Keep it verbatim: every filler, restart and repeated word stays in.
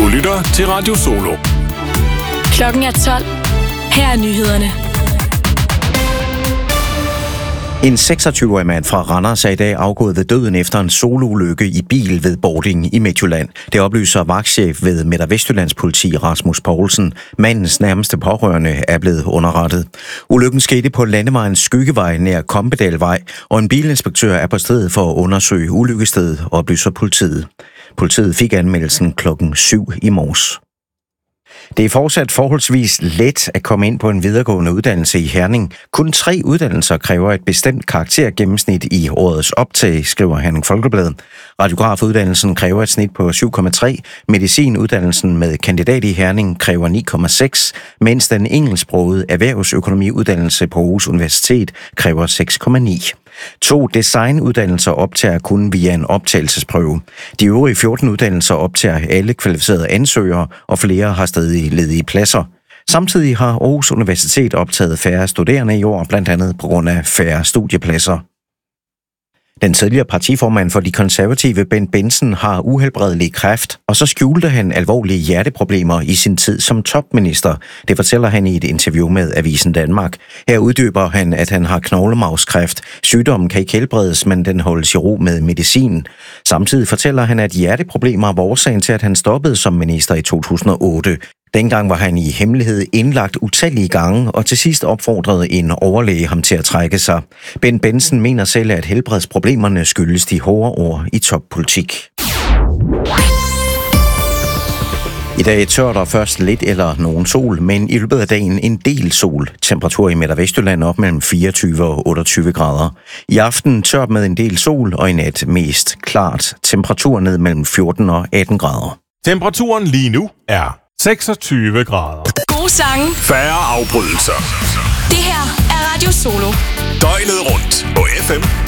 lytter til Radio Solo. Klokken er tolv. Her er nyhederne. En seksogtyve-årig mand fra Randers er i dag afgået ved døden efter en soloulykke i bil ved Bording i Midtjylland. Det oplyser vagtchef ved Midt- og Vestjyllands politi Rasmus Poulsen. Mandens nærmeste pårørende er blevet underrettet. Ulykken skete på landevejens Skyggevej nær Kompedalvej, og en bilinspektør er på stedet for at undersøge ulykkestedet, oplyser politiet. Politiet fik anmeldelsen klokken syv i morges. Det er fortsat forholdsvis let at komme ind på en videregående uddannelse i Herning. Kun tre uddannelser kræver et bestemt karaktergennemsnit i årets optag, skriver Herning Folkeblad. Radiografuddannelsen kræver et snit på syv komma tre, medicinuddannelsen med kandidat i Herning kræver ni komma seks, mens den engelsksprogede erhvervsøkonomiuddannelse på Aarhus Universitet kræver seks komma ni. To designuddannelser optager kun via en optagelsesprøve. De øvrige fjorten uddannelser optager alle kvalificerede ansøgere, og flere har stadig ledige pladser. Samtidig har Aarhus Universitet optaget færre studerende i år, blandt andet på grund af færre studiepladser. Den tidligere partiformand for de konservative, Bendt Bendtsen, har uhelbredelig kræft, og så skjulte han alvorlige hjerteproblemer i sin tid som topminister. Det fortæller han i et interview med Avisen Danmark. Her uddyber han, at han har knoglemarvskræft. Sygdommen kan ikke helbredes, men den holdes i ro med medicin. Samtidig fortæller han, at hjerteproblemer var årsagen til, at han stoppede som minister i to tusind og otte. Dengang var han i hemmelighed indlagt utallige gange, og til sidst opfordrede en overlæge ham til at trække sig. Bendt Bendtsen mener selv, at helbredsproblemerne skyldes de hårde ord i toppolitik. I dag er tørt og først lidt eller nogen sol, men i løbet af dagen en del sol. Temperatur i Midt- og Vestjylland op mellem fireogtyve og otteogtyve grader. I aften tørt med en del sol, og i nat mest klart. Temperatur ned mellem fjorten og atten grader. Temperaturen lige nu er seksogtyve grader. Gode sange. Færre afbrydelser. Det her er Radio Solo. Døgnet rundt på F M